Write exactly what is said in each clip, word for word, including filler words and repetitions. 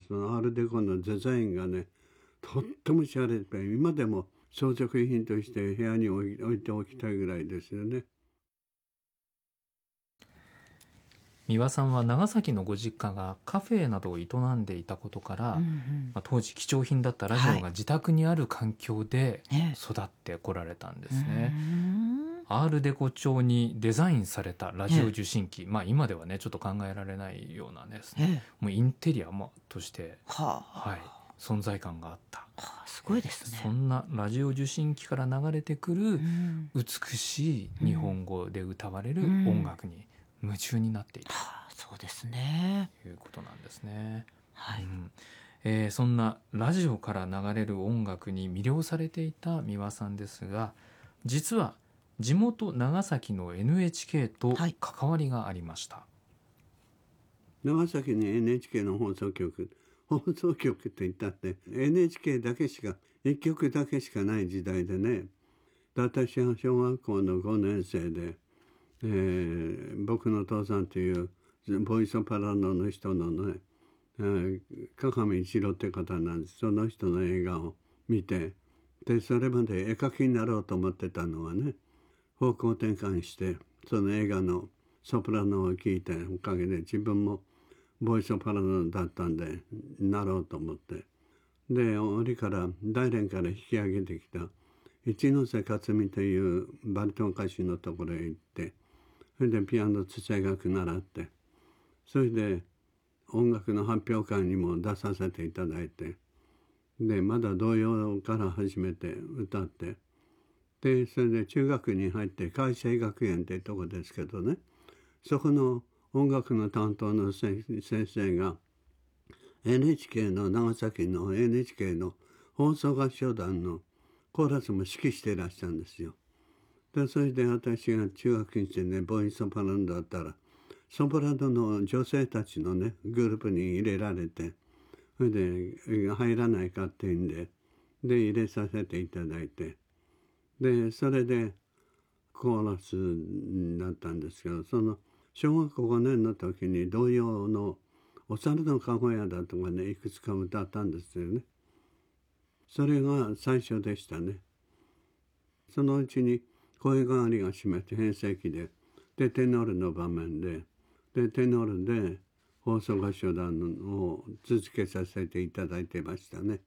そのアールデコのデザインがね、とっても洒落て、今でも装飾品として部屋に置い置いておきたいぐらいですよね。 三輪さんは長崎のご実家がカフェなどを営んでいたことから、 うんうんまあ、当時貴重品だったラジオが自宅にある環境でええ育ってこられたんでうすね。 んアールデコ調にデザインされたラジオ受信機、まあ今ではねちょっと考えられないようなですね、 ええもうインテリアもとして、 はあ、 はい、存在感があった、 はあ、すごいですね。 そんなラジオ受信機から流れてくるうん美しい日本語で歌われるうん音楽に夢中になっていたはあ、そうですね。 ということなんですね。 はい。 うんえーそんなラジオから流れる音楽に魅了されていた三輪さんですが、実は地元長崎の エヌエイチケー とはい関わりがありました。 長崎に エヌエイチケー の放送局、放送局って言ったって エヌエイチケー だけしか、一局だけしかない時代でね、私は小学校のごねん生で、えー僕の父さんというボイソパラノの人のね、えー、加賀見一郎って方なんです。その人の映画を見て、でそれまで絵描きになろうと思ってたのがね、方向転換してその映画のソプラノを聞いておかげで自分もボイスソプラノだったんでなろうと思って、で折から大連から引き上げてきた一ノ瀬克美というバリトン歌手のところへ行って、それでピアノ通声楽習って、それで音楽の発表会にも出させていただいて、でまだ童謡から始めて歌って、でそれで中学に入って海星学園っていうとこですけどね、そこの音楽の担当の先生が エヌエイチケー の長崎の エヌエイチケー の放送合唱団のコーラスも指揮していらっしゃるんですよ。でそれで私が中学にしてね、ボイスソプラノだったらソプラノの女性たちのねグループに入れられて、それで入らないかっていうんでで入れさせていただいて、でそれでコーラスになったんですけど、その小学校ごねんの時に童謡のお猿のかごやだとかね、いくつか歌ったんですよね。それが最初でしたね。そのうちに声変わりが占めて変声期で、でテノールの場面で、でテノールで放送合唱団を続けさせていただいてましたね。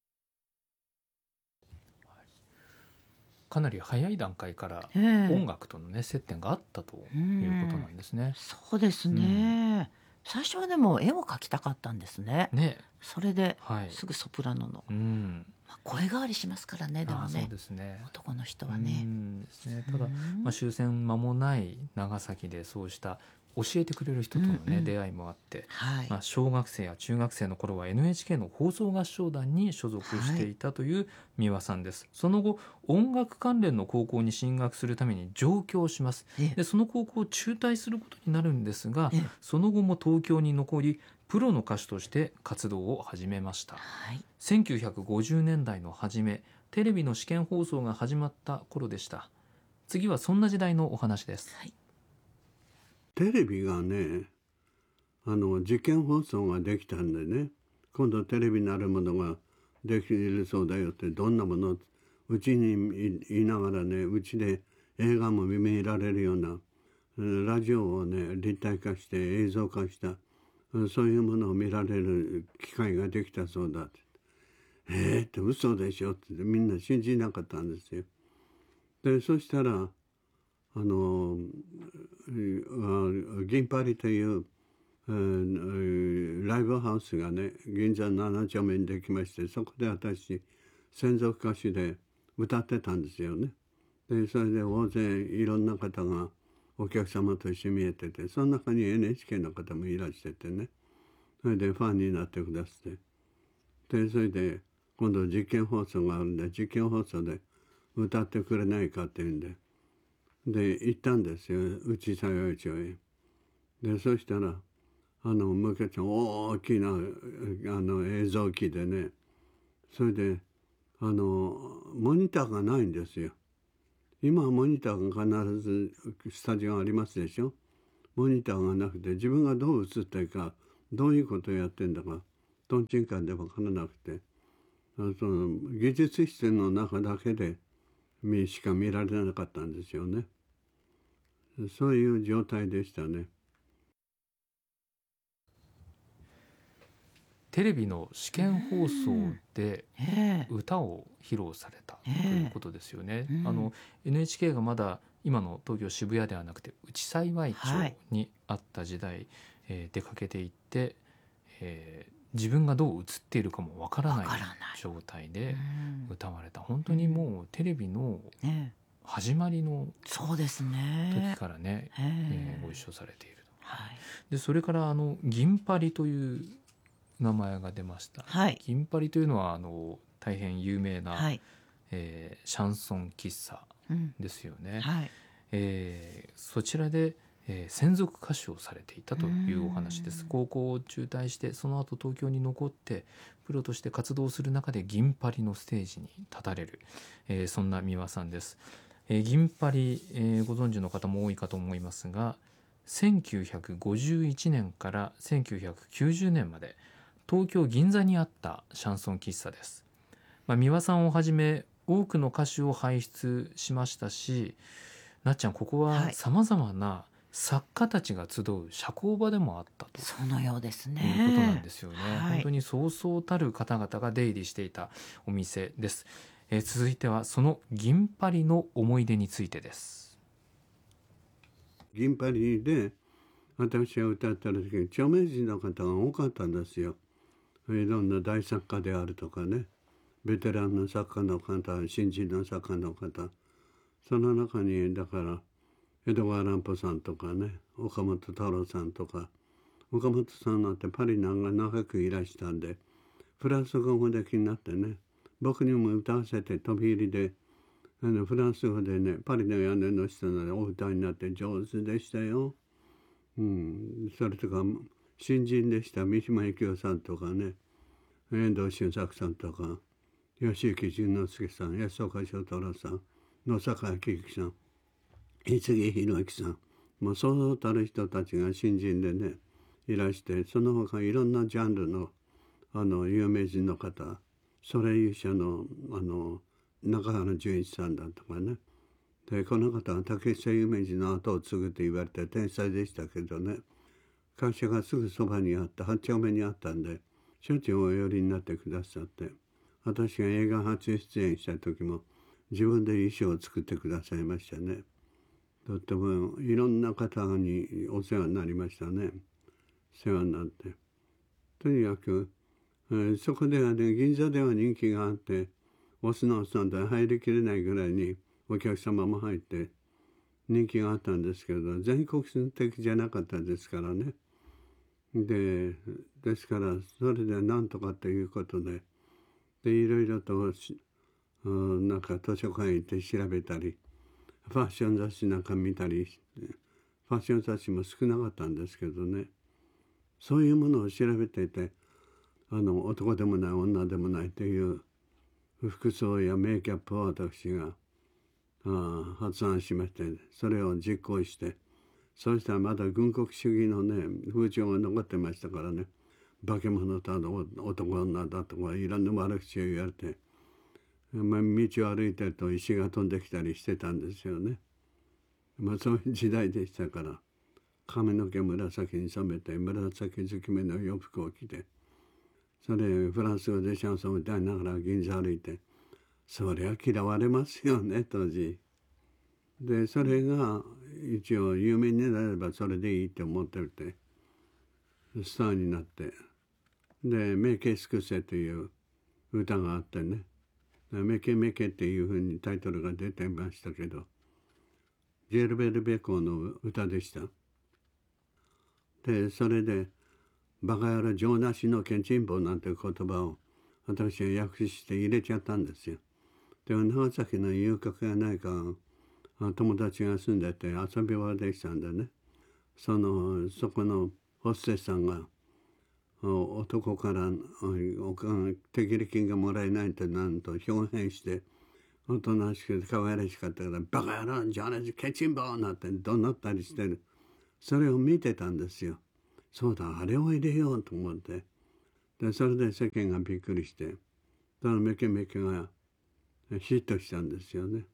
かなり早い段階からええ音楽との、ね、接点があったということなんですね。 そうですね、最初はでも絵を描きたかったんですね。 ね、 それではい、 すぐソプラノの、 うん、 まあ声変わりしますからね、でもあそうねですね。 男の人うはね。 んですね。ただ、 うんまあ、終戦間もない長崎でそうした教えてくれる人との、ねうんうん出会いもあって、 はい、 まあ、小学生や中学生の頃は エヌエイチケー の放送合唱団に所属していたという三輪さんです。その後音楽関連の高校に進学するために上京します。 ええでその高校を中退することになるんですが、 ええその後も東京に残りプロの歌手として活動を始めました。 はいせんきゅうひゃくごじゅうねんだいの初め、テレビの試験放送が始まった頃でした。次はそんな時代のお話です。 はいテレビがね、あの実験放送ができたんでね、今度テレビなるものができるそうだよって、どんなもの、うちにいながらね、うちで映画も見られるようなラジオをね立体化して映像化した、そういうものを見られる機会ができたそうだって、えーって嘘でしょってみんな信じなかったんですよ。でそしたらあの銀パリという、えーライブハウスがね銀座なな丁目にできまして、そこで私専属歌手で歌ってたんですよね。でそれで大勢いろんな方がお客様として見えてて、その中に エヌエイチケー の方もいらっしゃってね、それでファンになってくださって、でそれで今度実験放送があるんで実験放送で歌ってくれないかっていうんでで行ったんですよ、内幸町へ。でそしたらあの向けて大きなあの映像機でね、それであのモニターがないんですよ。今はモニターが必ずスタジオありますでしょ。モニターがなくて自分がどう映ってるか、どういうことをやってんだかとんちんかんで分からなくて、その技術室の中だけで見しか見られなかったんですよね。そういう状態でしたね。 テレビの試験放送でええ歌を披露されたとええいうことですよね。 うんあの エヌエイチケー がまだ今の東京渋谷ではなくて内幸町にあった時代、えー出かけていって、えー自分がどう映っているかもわからないわからない状態でうん歌われた。本当にもうテレビのええ始まりのそうです時ね。 からね、 えええーご一緒されていると。 はいでそれからあの銀パリという名前が出ました。 はい銀パリというのはあの大変有名な、 はいえーシャンソン喫茶うんですよね。 はいえーそちらで、えー専属歌手をされていたというお話です。 うん高校を中退してその後東京に残ってプロとして活動する中で銀パリのステージに立たれる、えーそんな美輪さんです。えー銀パリ、えーご存知の方も多いかと思いますが、せんきゅうひゃくごじゅういちねんからせんきゅうひゃくきゅうじゅうねんまで東京銀座にあったシャンソン喫茶です。まあ、美輪さんをはじめ多くの歌手を輩出しましたし、なっちゃんここははいさまざまな作家たちが集う社交場でもあったとそのようですね。 いうことなんですよね。 はい本当にそうそうたる方々が出入りしていたお店です。えー続いてはその銀パリの思い出についてです。 銀パリで私が歌ってる時に著名人の方が多かったんですよ。いろんな大作家であるとかね、ベテランの作家の方、新人の作家の方、その中にだから江戸川乱歩さんとかね、岡本太郎さんとか、岡本さんなんてパリ長長くいらしたんで、フランス語もできになってね、僕にも歌わせて飛び入りで、あのフランス語でね、パリの屋根の下のお歌になって上手でしたよ。うん、それとか新人でした三島由紀夫さんとかね、遠藤周作さんとか、吉行淳之介さん、安岡正太郎さん、野坂昭之さん、五木ひろゆきさん、もうそうたる人たちが新人でねいらして、その他いろんなジャンルのあの有名人の方、ソレイユ社のあの中原純一さんだとかね、でこの方は竹下有名人の後を継ぐと言われて天才でしたけどね、会社がすぐそばにあったはち丁目にあったんでしょっちゅうお寄りになってくださって、私が映画初出演した時も自分で衣装を作ってくださいましたね。とってもいろんな方にお世話になりましたね。世話になって、とにかく、えーそこではね、銀座では人気があって、オスのオスなんて入りきれないぐらいにお客様も入って人気があったんですけど、全国的じゃなかったですからね。でですからそれでなんとかということで、でいろいろとしうんなんか図書館行って調べたり、ファッション雑誌なんか見たりして、ファッション雑誌も少なかったんですけどね、そういうものを調べていて、あの男でもない女でもないという服装やメイキャップを私があ発案しまして、それを実行して、そうしたらまだ軍国主義のね風潮が残ってましたからね、化け物だの男女だとかいろんな悪口を言われて、まあ、道を歩いてると石が飛んできたりしてたんですよね。まあそういう時代でしたから、髪の毛紫に染めて紫ずき目の洋服を着て、それフランス語でシャンソンを歌いながら銀座歩いて、そりゃ嫌われますよね当時。でそれが一応有名になればそれでいいって思っててスターになって、でメケスクセという歌があってね、メケメケっていうふうにタイトルが出てましたけど、ジェルベル・ベコの歌でした。でそれでバカ野郎情なしのケンチンボなんていう言葉を私が訳して入れちゃったんですよ。で長崎の遊郭やないか友達が住んでて遊び場でしたんでね、そのそこのホステスさんが男から手切り金がもらえないとなんと表変して、おとなしくて可愛らしかったから「バカ野郎じゃあねケチンボー!」なんて怒鳴ったりしてる、それを見てたんですよ。そうだあれを入れようと思って、 でそれで世間がびっくりして、そのメケメケがヒットしたんですよね。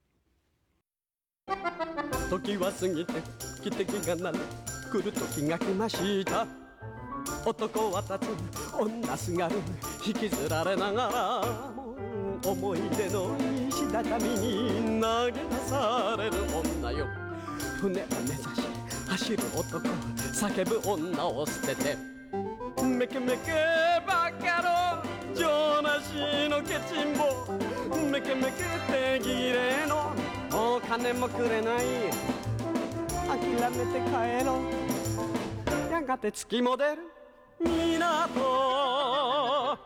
時は過ぎて汽笛が鳴る、来る時が来ました。男は立つ女すがる、引きずられながら思い出の石畳に投げ出される女よ。船を目指し走る男、叫ぶ女を捨てて、メケメケバカの情なしのケチンボ、メケメケ手切れのお金もくれない、諦めて帰ろう、やがて月も出る港。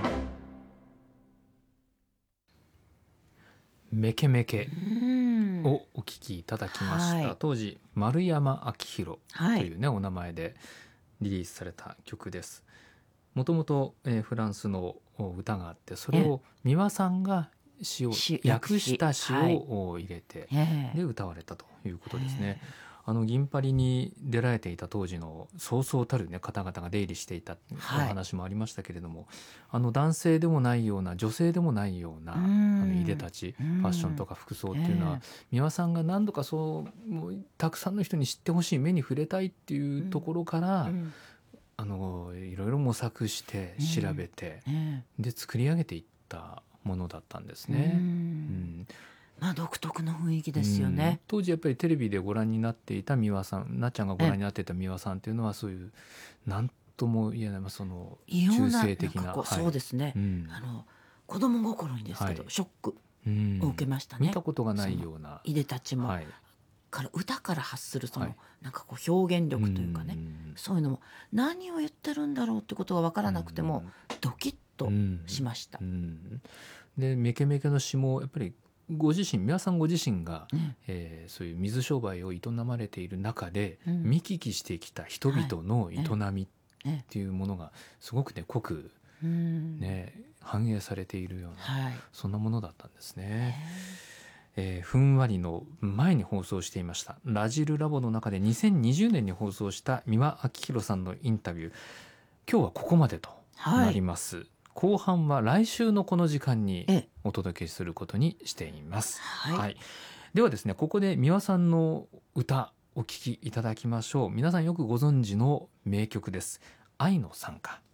メケメケうんをお聞きいただきました、 はい当時丸山明宏はいというね、お名前でリリースされた曲です。もともとえーフランスの歌があって、それを美輪さんが詩を詩訳した詩はいを入れて、 ええで歌われたということですね。あの銀パリに出られていた当時のそうそうたる、ね、方々が出入りしていたおはい話もありましたけれども、あの男性でもないような女性でもないようなあうんのいでたち、 うんファッションとか服装っていうのは、 え美輪さんが何度かそうもうたくさんの人に知ってほしい、目に触れたいっていうところから、 うんあのいろいろ模索してうん調べて、 えで作り上げていったものだったんですえね。 ううんんまあ独特の雰囲気ですよね。 うん当時やっぱりテレビでご覧になっていた美輪さん、なっちゃんがご覧になっていた美輪さんっていうのは、そういう何とも言えない、まあその中異様な性的な、 なんかこうはいそうですね、 うんあの子供心にですけど、 はいショックうんを受けましたね。 見たことがないような、 いでたちも、 はい、 から歌から発するその、 はいなんかこう表現力というかね、 んそういうのも何を言ってるんだろうってことが分からなくても、ドキッとうんしましたう。んでメケメケの詩もやっぱりご自身、皆さんご自身が、 うんえーそういう水商売を営まれている中で、 うん見聞きしてきた人々の営みっえていうものがすごくね濃くえうんね、反映されているような、 はいそんなものだったんですね。えーふんわりの前に放送していましたラジルラボの中でにせんにじゅうねんに放送した美輪明宏さんのインタビュー、今日はここまでとなります、後半は来週のこの時間にええお届けすることにしています。 はいではですね、ここで美輪さんの歌お聴きいただきましょう。皆さんよくご存知の名曲です。愛の賛歌。